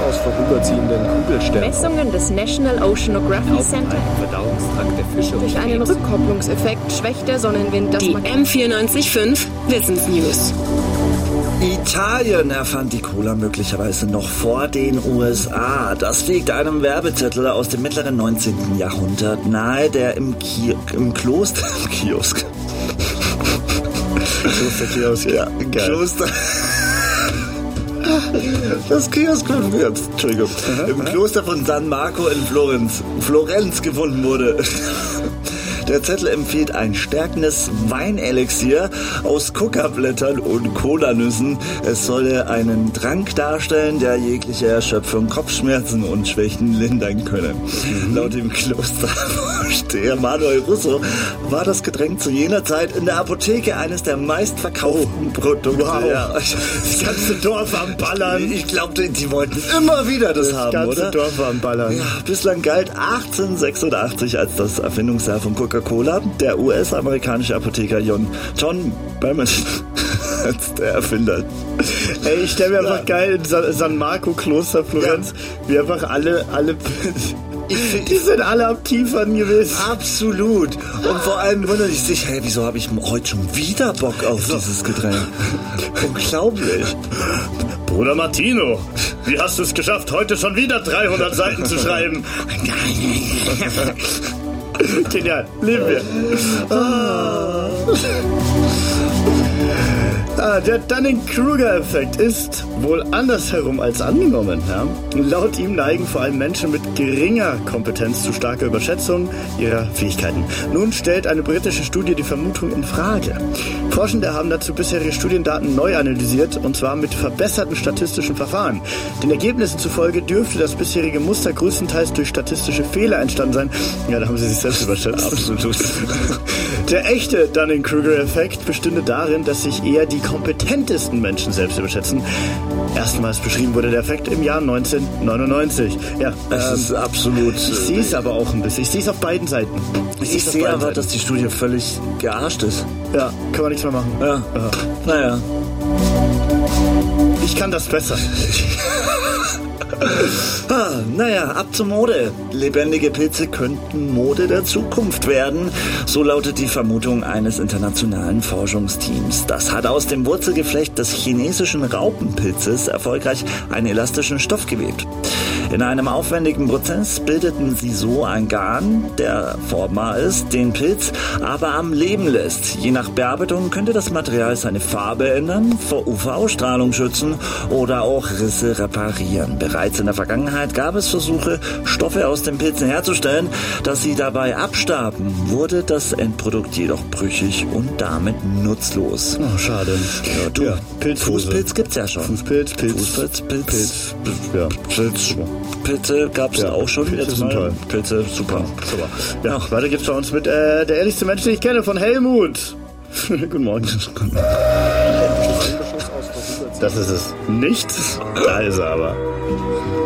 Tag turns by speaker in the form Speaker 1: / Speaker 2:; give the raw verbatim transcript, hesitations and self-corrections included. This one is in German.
Speaker 1: aus vorüberziehenden Kugelsternen.
Speaker 2: Messungen des National Oceanography Center.
Speaker 1: Verdauungstrakt der Fische.
Speaker 2: Durch einen Rückkopplungseffekt schwächt der Sonnenwind das
Speaker 3: Die M vierundneunzig Komma fünf Wissensnews.
Speaker 4: Italien erfand die Cola möglicherweise noch vor den U S A. Das liegt einem Werbezettel aus dem mittleren neunzehnten Jahrhundert nahe, der im, Ki- im Kloster... Im Kiosk.
Speaker 5: Klosterkiosk.
Speaker 4: Ja, geil. Kloster... Das Kiosk jetzt, Entschuldigung. Aha, Im aha. Kloster von San Marco in Florenz, Florenz gefunden wurde. Der Zettel empfiehlt ein stärkendes Weinelixier aus Kokablättern und Kolanüssen. Es solle einen Trank darstellen, der jegliche Erschöpfung, Kopfschmerzen und Schwächen lindern könne. Mhm. Laut dem Klostervorsteher Manuel Russo war das Getränk zu jener Zeit in der Apotheke eines der meistverkauften oh. Produkte.
Speaker 5: Wow. Ja. Das ganze Dorf am Ballern.
Speaker 4: Ich glaube, die wollten immer wieder das, das haben, oder?
Speaker 5: Das ganze Dorf am Ballern.
Speaker 4: Ja, bislang galt achtzehnhundertsechsundachtzig als das Erfindungsjahr von Coca-Cola. Cola, der U S-amerikanische Apotheker John, John Berman als der Erfinder.
Speaker 5: Ey, ich stelle mir ja. einfach geil in San, San Marco Kloster Florenz, ja. wie einfach alle, alle, die sind alle am Kiefern gewesen.
Speaker 4: Absolut. Und vor allem wundert ich sich, hey, wieso habe ich heute schon wieder Bock auf so. dieses Getränk? Unglaublich.
Speaker 5: Bruder Martino, wie hast du es geschafft, heute schon wieder dreihundert Seiten zu schreiben? Genial, leben wir. Ah. Ah, der Dunning-Kruger-Effekt ist wohl andersherum als angenommen. Ja? Laut ihm neigen vor allem Menschen mit geringer Kompetenz zu starker Überschätzung ihrer Fähigkeiten. Nun stellt eine britische Studie die Vermutung in Frage. Forschende haben dazu bisherige Studiendaten neu analysiert, und zwar mit verbesserten statistischen Verfahren. Den Ergebnissen zufolge dürfte das bisherige Muster größtenteils durch statistische Fehler entstanden sein. Ja, da haben sie sich selbst überschätzt.
Speaker 4: Absolut.
Speaker 5: Der echte Dunning-Kruger-Effekt bestünde darin, dass sich eher die kompetentesten Menschen selbst überschätzen. Erstmals beschrieben wurde der Effekt im Jahr neunzehnhundertneunundneunzig. Ja,
Speaker 4: es ähm, ist absolut...
Speaker 5: Ich sehe es aber auch ein bisschen. Ich sehe es auf beiden Seiten.
Speaker 4: Ich, ich sehe aber, Seiten. dass die Studie völlig gearscht ist.
Speaker 5: Ja, kann man nichts mehr machen.
Speaker 4: Ja. ja. Naja.
Speaker 5: Ich kann das besser.
Speaker 4: Ah, naja, ab zur Mode. Lebendige Pilze könnten Mode der Zukunft werden. So lautet die Vermutung eines internationalen Forschungsteams. Das hat aus dem Wurzelgeflecht des chinesischen Raupenpilzes erfolgreich einen elastischen Stoff gewebt. In einem aufwendigen Prozess bildeten sie so ein Garn, der formbar ist, den Pilz aber am Leben lässt. Je nach Bearbeitung könnte das Material seine Farbe ändern, vor U V-Strahlung schützen oder auch Risse reparieren. Bereits in der Vergangenheit gab es Versuche, Stoffe aus den Pilzen herzustellen. Dass sie dabei abstarben, wurde das Endprodukt jedoch brüchig und damit nutzlos.
Speaker 5: Oh, schade.
Speaker 4: Ja, du, ja, Fußpilz gibt's ja schon.
Speaker 5: Fußpilz, Pilz,
Speaker 4: Fußpilz, Pilz,
Speaker 5: Pilz, ja.
Speaker 4: Pilz. Pilze gab's ja auch schon.
Speaker 5: Pilze sind toll.
Speaker 4: Pilze, super.
Speaker 5: super. Ja, weiter geht's bei uns mit äh, der ehrlichste Mensch, den ich kenne, von Helmut. Guten Morgen. Das ist es nicht. Da ist er aber.